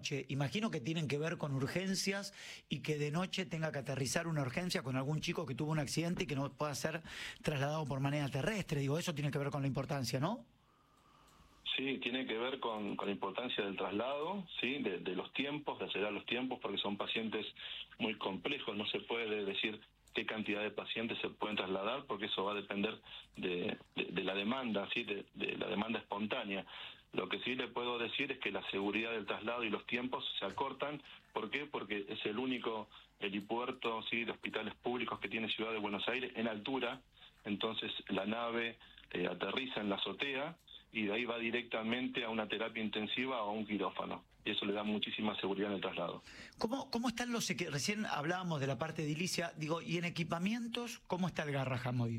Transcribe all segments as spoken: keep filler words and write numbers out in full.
noche. Imagino que tienen que ver con urgencias y que de noche tenga que aterrizar una urgencia con algún chico que tuvo un accidente y que no pueda ser trasladado por manera terrestre. Digo, eso tiene que ver con la importancia, ¿no? Sí, tiene que ver con, con la importancia del traslado, sí, de, de los tiempos, de acelerar los tiempos, porque son pacientes muy complejos. No se puede decir qué cantidad de pacientes se pueden trasladar, porque eso va a depender de, de, de la demanda, sí, de, de la demanda espontánea. Lo que sí le puedo decir es que la seguridad del traslado y los tiempos se acortan. ¿Por qué? Porque es el único helipuerto, sí, de hospitales públicos que tiene Ciudad de Buenos Aires en altura. Entonces la nave eh, aterriza en la azotea y de ahí va directamente a una terapia intensiva o a un quirófano. Y eso le da muchísima seguridad en el traslado. ¿Cómo, cómo están los equi- Recién hablábamos de la parte edilicia, digo, ¿y en equipamientos cómo está el Garrahan hoy?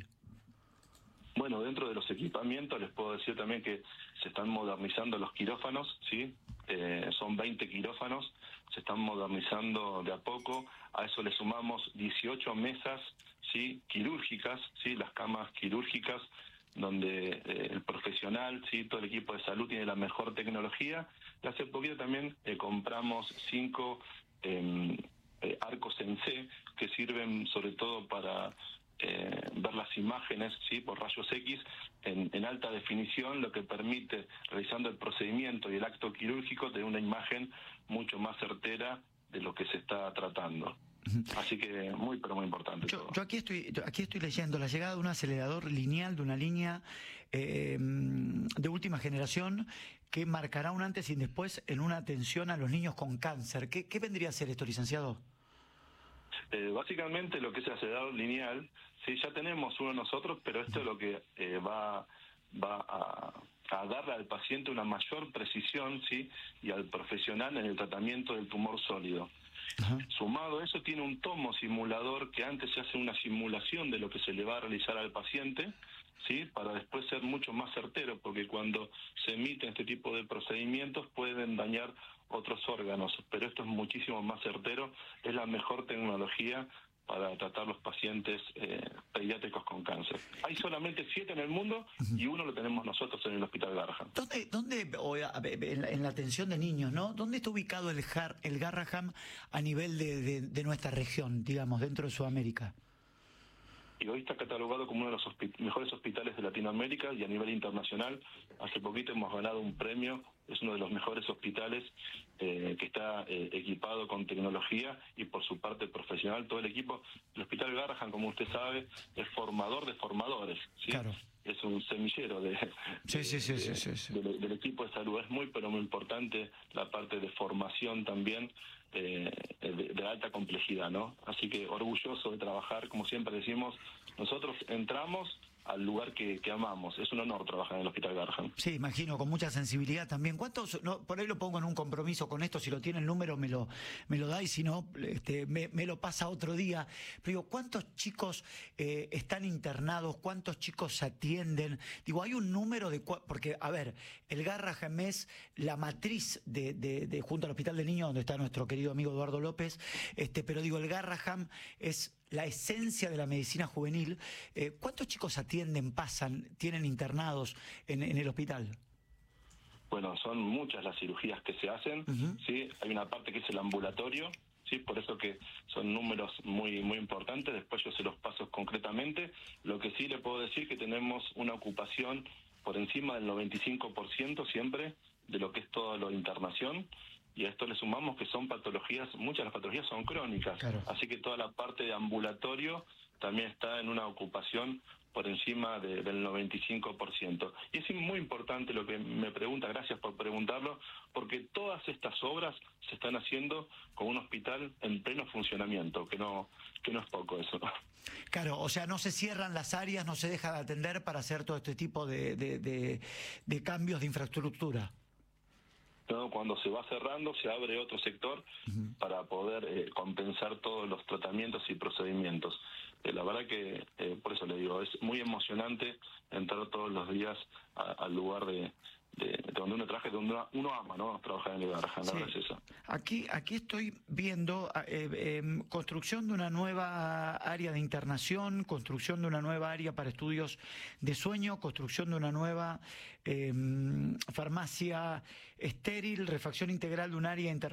Bueno, dentro de los equipamientos les puedo decir también que se están modernizando los quirófanos, ¿sí? Eh, son veinte quirófanos, se están modernizando de a poco. A eso le sumamos dieciocho mesas, ¿sí? Quirúrgicas, ¿sí? Las camas quirúrgicas, donde eh, el profesional, sí, todo el equipo de salud tiene la mejor tecnología. Y hace poquito también eh, compramos cinco eh, eh, arcos en C que sirven sobre todo para eh, ver las imágenes, sí, por rayos X en, en alta definición, lo que permite, realizando el procedimiento y el acto quirúrgico, tener una imagen mucho más certera de lo que se está tratando. Así que muy, pero muy importante. Yo, todo. yo aquí estoy yo aquí estoy leyendo la llegada de un acelerador lineal, de una línea eh, de última generación que marcará un antes y un después en una atención a los niños con cáncer. ¿Qué, qué vendría a ser esto, licenciado? Eh, básicamente lo que es el acelerador lineal, sí, ya tenemos uno nosotros, pero esto es lo que eh, va, va a, a darle al paciente una mayor precisión, sí, y al profesional en el tratamiento del tumor sólido. Ajá. Sumado a eso, tiene un tomo simulador que antes se hace una simulación de lo que se le va a realizar al paciente, sí, para después ser mucho más certero, porque cuando se emiten este tipo de procedimientos pueden dañar otros órganos, pero esto es muchísimo más certero, es la mejor tecnología para tratar los pacientes eh, pediátricos con cáncer. Hay solamente siete en el mundo y uno lo tenemos nosotros en el Hospital Garrahan. ¿Dónde, dónde o, en, la, en la atención de niños, ¿no? ¿Dónde está ubicado el, Har, el Garrahan a nivel de, de, de nuestra región, digamos, dentro de Sudamérica? Y hoy está catalogado como uno de los hospi- mejores hospitales de Latinoamérica y a nivel internacional. Hace poquito hemos ganado un premio, es uno de los mejores hospitales eh, que está eh, equipado con tecnología y por su parte profesional. Todo el equipo, el Hospital Garrahan, como usted sabe, es formador de formadores, ¿sí? Claro. Es un semillero de, sí, sí, sí, de, sí, sí, sí. De, de, del equipo de salud. Es muy, pero muy importante la parte de formación también, eh, de, de alta complejidad, ¿no? Así que orgulloso de trabajar, como siempre decimos, nosotros entramos al lugar que, que amamos. Es un honor trabajar en el Hospital Garrahan. Sí, imagino, con mucha sensibilidad también. ¿Cuántos? No, por ahí lo pongo en un compromiso con esto, si lo tiene el número me lo me lo da y si no, este, me, me lo pasa otro día. Pero digo, ¿cuántos chicos eh, están internados? ¿Cuántos chicos se atienden? Digo, hay un número de... Porque, a ver, el Garrahan es la matriz de, de, de junto al Hospital de Niños, donde está nuestro querido amigo Eduardo López, este, pero digo, el Garrahan es la esencia de la medicina juvenil. Eh, ¿Cuántos chicos atienden, pasan, tienen internados en, en el hospital? Bueno, son muchas las cirugías que se hacen, uh-huh. ¿sí? Hay una parte que es el ambulatorio, sí, por eso que son números muy muy importantes. Después yo se los paso concretamente. Lo que sí le puedo decir que tenemos una ocupación por encima del noventa y cinco por ciento siempre de lo que es toda la internación. Y a esto le sumamos que son patologías, muchas de las patologías son crónicas, claro. Así que toda la parte de ambulatorio también está en una ocupación por encima de, del noventa y cinco por ciento. Y es muy importante lo que me pregunta, gracias por preguntarlo, porque todas estas obras se están haciendo con un hospital en pleno funcionamiento, que no que no es poco eso. Claro, o sea, no se cierran las áreas, no se deja de atender para hacer todo este tipo de, de, de, de cambios de infraestructura. ¿No? Cuando se va cerrando, se abre otro sector uh-huh. para poder eh, compensar todos los tratamientos y procedimientos. Eh, la verdad que, eh, por eso le digo, es muy emocionante entrar todos los días a, al lugar de, de, de donde uno trabaja, de donde uno, uno ama, ¿no? Trabajar en el Garrahan, la sí. verdad es esa. Aquí, aquí estoy viendo eh, eh, construcción de una nueva área de internación, construcción de una nueva área para estudios de sueño, construcción de una nueva eh, farmacia estéril, refacción integral de un área inter